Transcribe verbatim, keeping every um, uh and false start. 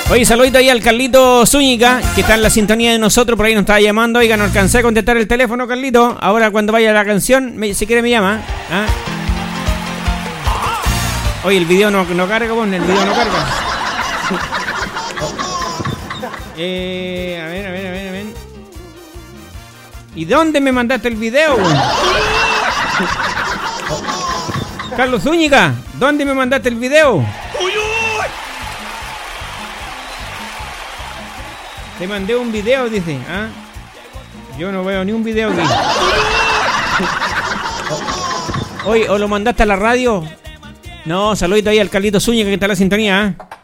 Oye, saludito ahí al Carlito Zúñiga, que está en la sintonía de nosotros, por ahí nos estaba llamando. Oiga, no alcancé a contestar el teléfono, Carlito. Ahora cuando vaya la canción, me, si quiere me llama. ¿Ah? Oye, el video no, no carga, pon, el video no carga. eh, a ver, a ver, a ver, a ver. ¿Y dónde me mandaste el video? Carlos Zúñiga, ¿dónde me mandaste el video? Te mandé un video, dice. ¿Ah? Yo no veo ni un video aquí. Oye, ¿o lo mandaste a la radio? No, saludito ahí al Carlito Zúñiga que está en la sintonía. ¿eh?